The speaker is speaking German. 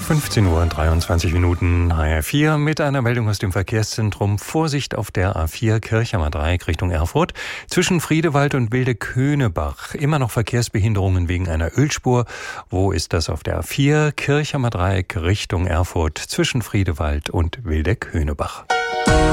15:23 Uhr, HR4 mit einer Meldung aus dem Verkehrszentrum. Vorsicht auf der A4 Kirchhammer Dreieck Richtung Erfurt. Zwischen Friedewald und Wildeköhnebach immer noch Verkehrsbehinderungen wegen einer Ölspur. Wo ist das auf der A4 Kirchhammer Dreieck Richtung Erfurt zwischen Friedewald und Wildeköhnebach?